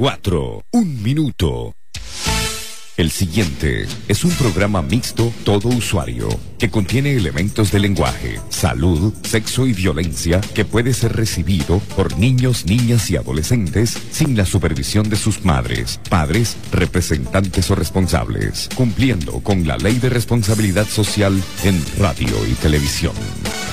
4, 1 minuto. El siguiente es un programa mixto todo usuario que contiene elementos de lenguaje, salud, sexo y violencia que puede ser recibido por niños, niñas y adolescentes sin la supervisión de sus madres, padres, representantes o responsables, cumpliendo con la Ley de Responsabilidad Social en radio y televisión.